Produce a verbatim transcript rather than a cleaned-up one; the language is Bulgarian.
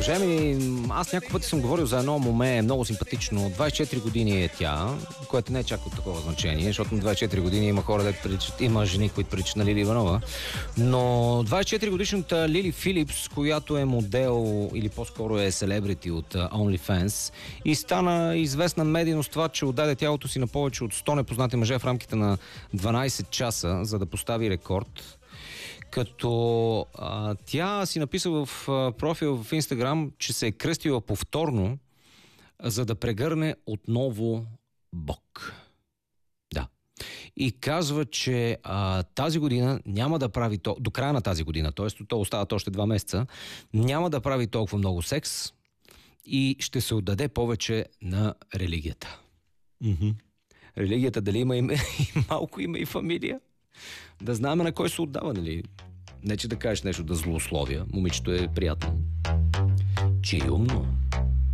Уважаеми, аз няколко пъти съм говорил за едно моме, много симпатично. двайсет и четири години е тя, което не е чак от такова значение, защото на двайсет и четири години има хора, да приличат, има жени, които приличат на Лили Иванова. Но двайсет и четири годишната Лили Филипс, която е модел или по-скоро е селебрити от OnlyFans и стана известна медийно с това, че отдаде тялото си на повече от сто непознати мъже в рамките на дванайсет часа, за да постави рекорд. Като а, тя си написа в а, профил в Инстаграм, че се е кръстила повторно, за да прегърне отново Бог. Да. И казва, че а, тази година няма да прави то, до края на тази година, т.е. то остават още два месеца, няма да прави толкова много секс и ще се отдаде повече на религията. Mm-hmm. Религията дали има име, и малко име и фамилия? Да знаем на кой се отдава, нали? Не, че да кажеш нещо да злословия. Момичето е приятно. Че е умно.